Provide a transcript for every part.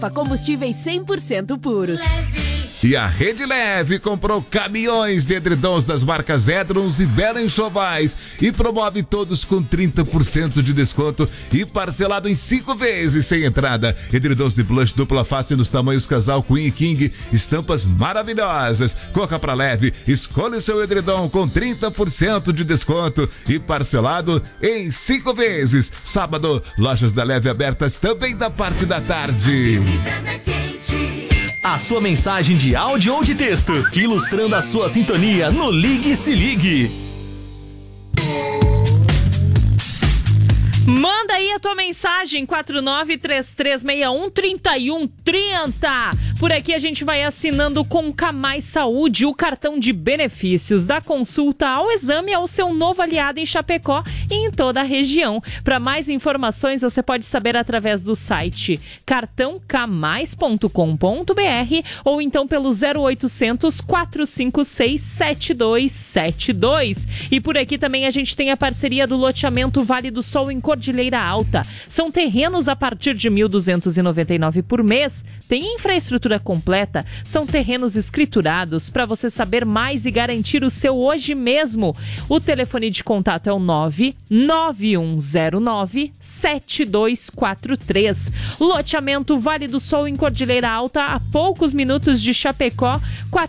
Combustíveis 100% puros. E a Rede Leve comprou caminhões de edredons das marcas Edrons e Bela Enxovais e promove todos com 30% de desconto e parcelado em 5 vezes sem entrada. Edredons de plush dupla face nos tamanhos casal Queen e King, estampas maravilhosas. Corra pra Leve, escolha o seu edredom com 30% de desconto e parcelado em 5 vezes. Sábado, lojas da Leve abertas também da parte da tarde. A sua mensagem de áudio ou de texto, ilustrando a sua sintonia no Ligue e Se Ligue. Manda aí a tua mensagem, 4933613130. Por aqui a gente vai assinando com Camais Saúde, o cartão de benefícios da consulta ao exame ao seu novo aliado em Chapecó e em toda a região. Para mais informações, você pode saber através do site cartãocamais.com.br ou então pelo 0800 456 7272. E por aqui também a gente tem a parceria do loteamento Vale do Sol em Cordilheira Alta. São terrenos a partir de R$ 1.299 por mês. Tem infraestrutura completa. São terrenos escriturados. Para você saber mais e garantir o seu hoje mesmo, o telefone de contato é o 99109-7243. Loteamento Vale do Sol em Cordilheira Alta, a poucos minutos de Chapecó,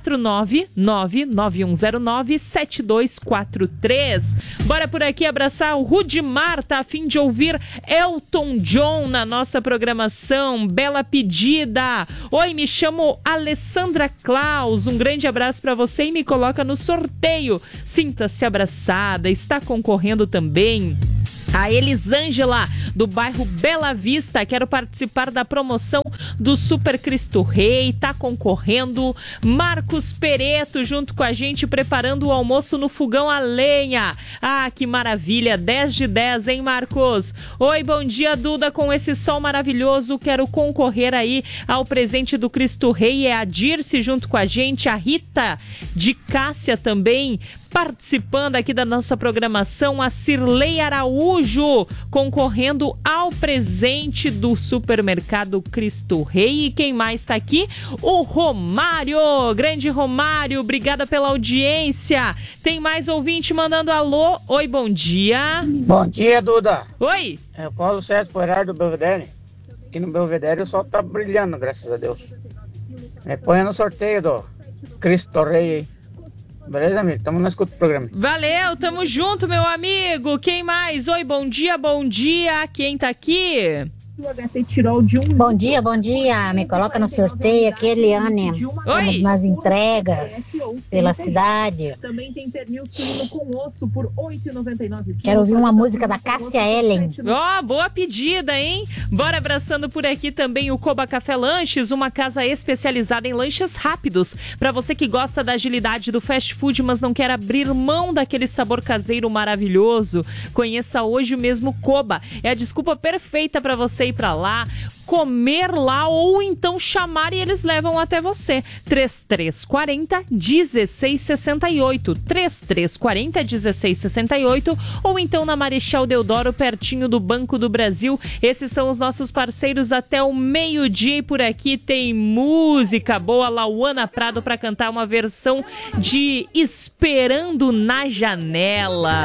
499-9109-7243. Bora por aqui abraçar o Rudimar, tá a fim de ouvir Elton John na nossa programação. Bela pedida. Oi, me chamo Alessandra Klaus. Um grande abraço para você e me coloca no sorteio. Sinta-se abraçada. Está concorrendo também a Elisângela, do bairro Bela Vista. Quero participar da promoção do Super Cristo Rei. Tá concorrendo. Marcos Pereto junto com a gente, preparando o almoço no fogão a lenha. Ah, que maravilha. 10 de 10, hein, Marcos? Oi, bom dia, Duda. Com esse sol maravilhoso, quero concorrer aí ao presente do Cristo Rei. É a Dirce junto com a gente. A Rita de Cássia também participando aqui da nossa programação, a Cirlei Araújo concorrendo ao presente do supermercado Cristo Rei. E quem mais está aqui? O Romário, grande Romário, obrigada pela audiência. Tem mais ouvinte mandando alô. Oi, bom dia. Bom dia, Duda. Oi. É o Paulo César Poerar do Belvedere. Aqui no Belvedere o sol tá brilhando, graças a Deus. Põe no sorteio do Cristo Rei aí. Beleza, amigo? Tamo na escuta do programa. Valeu, tamo junto, meu amigo. Quem mais? Oi, bom dia, bom dia. Quem tá aqui? Bom dia, me coloca no sorteio aqui, Eliane. Estamos nas entregas pela cidade. Quero ouvir uma música da Cássia Ellen. Ó, boa pedida, hein? Bora abraçando por aqui também o Coba Café Lanches, uma casa especializada em lanches rápidos. Para você que gosta da agilidade do fast food, mas não quer abrir mão daquele sabor caseiro maravilhoso, conheça hoje mesmo Coba. É a desculpa perfeita para você ir para lá, comer lá ou então chamar e eles levam até você. 3340-1668, 3340-1668 ou então na Marechal Deodoro, pertinho do Banco do Brasil. Esses são os nossos parceiros até o meio-dia e por aqui tem música boa. Lauana Prado para cantar uma versão de Esperando na Janela.